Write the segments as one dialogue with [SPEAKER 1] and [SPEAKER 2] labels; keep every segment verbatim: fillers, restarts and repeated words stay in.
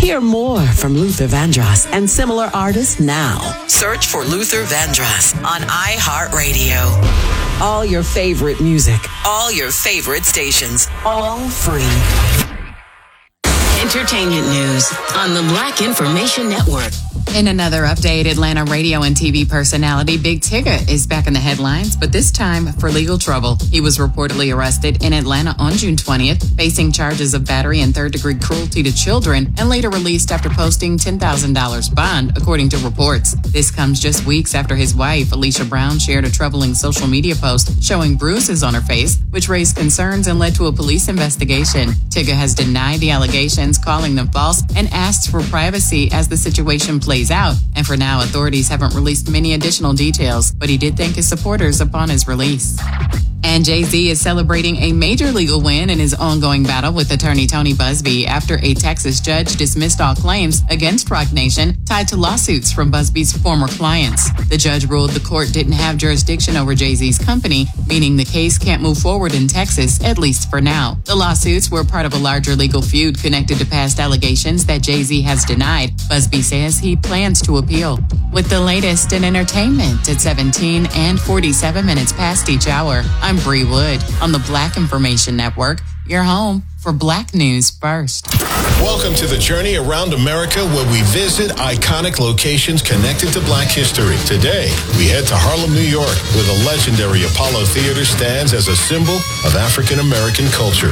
[SPEAKER 1] Hear more from Luther Vandross and similar artists now. Search for Luther Vandross on iHeartRadio. All your favorite music, all your favorite stations, all free. Entertainment news on the Black Information Network.
[SPEAKER 2] In another update, Atlanta radio and T V personality Big Tigger is back in the headlines, but this time for legal trouble. He was reportedly arrested in Atlanta on June twentieth, facing charges of battery and third-degree cruelty to children, and later released after posting ten thousand dollars bond, according to reports. This comes just weeks after his wife, Alicia Brown, shared a troubling social media post showing bruises on her face, which raised concerns and led to a police investigation. Tigger has denied the allegations, calling them false, and asked for privacy as the situation plays out. And for now, authorities haven't released many additional details, but he did thank his supporters upon his release. And Jay-Z is celebrating a major legal win in his ongoing battle with attorney Tony Busby after a Texas judge dismissed all claims against Roc Nation tied to lawsuits from Busby's former clients. The judge ruled the court didn't have jurisdiction over Jay-Z's company, meaning the case can't move forward in Texas, at least for now. The lawsuits were part of a larger legal feud connected to past allegations that Jay-Z has denied. Busby says he plans to appeal. With the latest in entertainment at seventeen and forty-seven minutes past each hour, I'm Bree Wood on the Black Information Network, your home for Black News First.
[SPEAKER 3] Welcome to the journey around America, where we visit iconic locations connected to Black history. Today, we head to Harlem, New York, where the legendary Apollo Theater stands as a symbol of African American culture.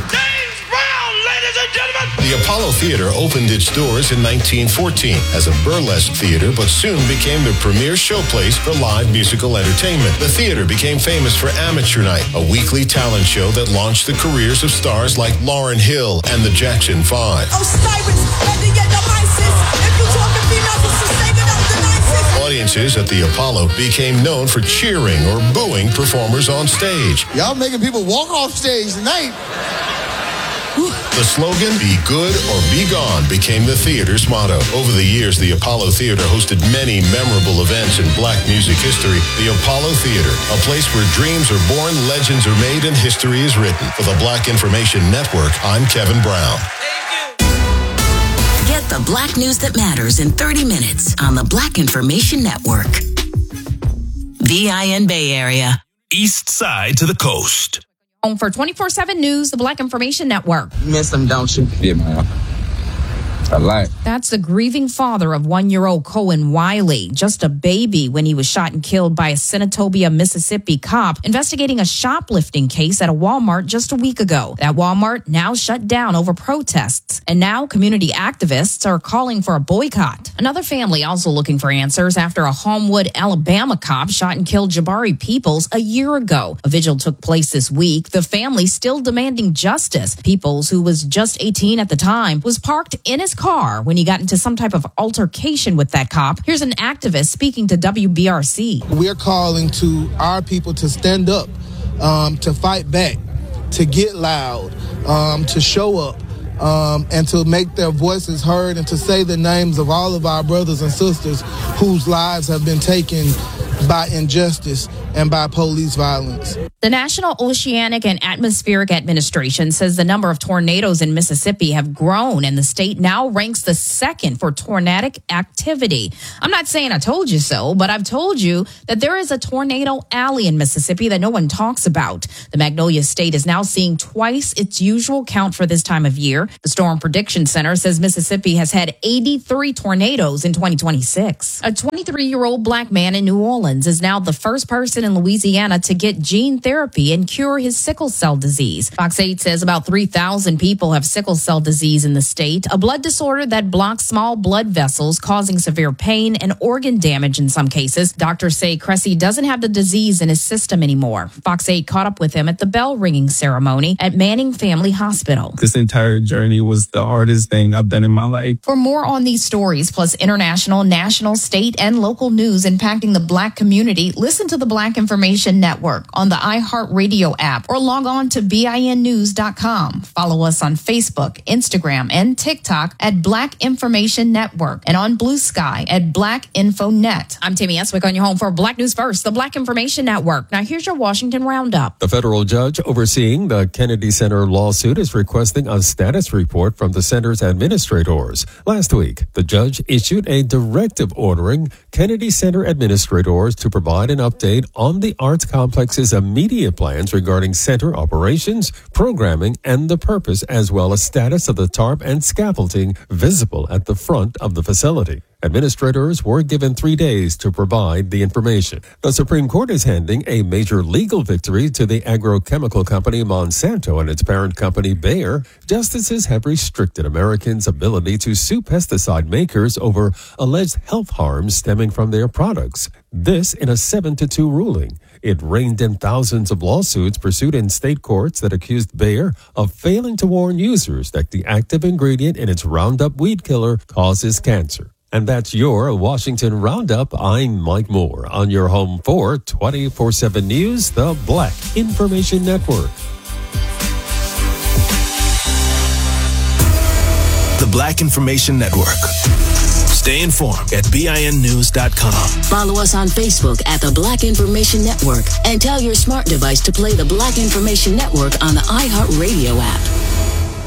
[SPEAKER 3] The Apollo Theater opened its doors in nineteen fourteen as a burlesque theater, but soon became the premier showplace for live musical entertainment. The theater became famous for Amateur Night, a weekly talent show that launched the careers of stars like Lauryn Hill and the Jackson Five. Audiences at the Apollo became known for cheering or booing performers on stage.
[SPEAKER 4] Y'all making people walk off stage tonight.
[SPEAKER 3] The slogan, "Be good or be gone," became the theater's motto. Over the years, the Apollo Theater hosted many memorable events in Black music history. The Apollo Theater, a place where dreams are born, legends are made, and history is written. For the Black Information Network, I'm Kevin Brown.
[SPEAKER 1] Get the Black news that matters in thirty minutes on the Black Information Network. V I N Bay Area.
[SPEAKER 5] East side to the coast.
[SPEAKER 6] For twenty-four seven News, the Black Information Network.
[SPEAKER 7] You miss them, don't you?
[SPEAKER 8] Yeah, man. I like.
[SPEAKER 6] That's the grieving father of one-year-old Cohen Wiley, just a baby when he was shot and killed by a Senatobia, Mississippi cop investigating a shoplifting case at a Walmart just a week ago. That Walmart now shut down over protests, and now community activists are calling for a boycott. Another family also looking for answers after a Homewood, Alabama cop shot and killed Jabari Peoples a year ago. A vigil took place this week. The family still demanding justice. Peoples, who was just eighteen at the time, was parked in his car when he got into some type of altercation with that cop. Here's an activist speaking to W B R C.
[SPEAKER 4] We're calling to our people to stand up, um, to fight back, to get loud, um, to show up, um, and to make their voices heard, and to say the names of all of our brothers and sisters whose lives have been taken by injustice and by police violence.
[SPEAKER 6] The National Oceanic and Atmospheric Administration says the number of tornadoes in Mississippi have grown, and the state now ranks the second for tornadic activity. I'm not saying I told you so, but I've told you that there is a tornado alley in Mississippi that no one talks about. The Magnolia State is now seeing twice its usual count for this time of year. The Storm Prediction Center says Mississippi has had eighty-three tornadoes in twenty twenty-six. A twenty-three-year-old black man in New Orleans is now the first person in Louisiana to get gene therapy and cure his sickle cell disease. Fox eight says about three thousand people have sickle cell disease in the state, a blood disorder that blocks small blood vessels, causing severe pain and organ damage in some cases. Doctors say Cressy doesn't have the disease in his system anymore. Fox eight caught up with him at the bell ringing ceremony at Manning Family Hospital.
[SPEAKER 8] This entire journey was the hardest thing I've done in my life.
[SPEAKER 6] For more on these stories, plus international, national, state, and local news impacting the Black Black community, listen to the Black Information Network on the iHeartRadio app or log on to B I N news dot com. Follow us on Facebook, Instagram, and TikTok at Black Information Network and on Blue Sky at Black Info Net.
[SPEAKER 7] I'm Tammy Eswick on your home for Black News First, the Black Information Network. Now here's your Washington Roundup.
[SPEAKER 9] The federal judge overseeing the Kennedy Center lawsuit is requesting a status report from the center's administrators. Last week, the judge issued a directive ordering Kennedy Center administrators to provide an update on the arts complex's immediate plans regarding center operations, programming, and the purpose, as well as status of the tarp and scaffolding visible at the front of the facility. Administrators were given three days to provide the information. The Supreme Court is handing a major legal victory to the agrochemical company Monsanto and its parent company Bayer. Justices have restricted Americans' ability to sue pesticide makers over alleged health harms stemming from their products. This in a seven to two ruling. It reined in thousands of lawsuits pursued in state courts that accused Bayer of failing to warn users that the active ingredient in its Roundup weed killer causes cancer. And that's your Washington Roundup. I'm Mike Moore on your home for twenty-four seven News, the Black Information Network.
[SPEAKER 5] The Black Information Network. Stay informed at B I N news dot com.
[SPEAKER 1] Follow us on Facebook at the Black Information Network and tell your smart device to play the Black Information Network on the iHeartRadio app.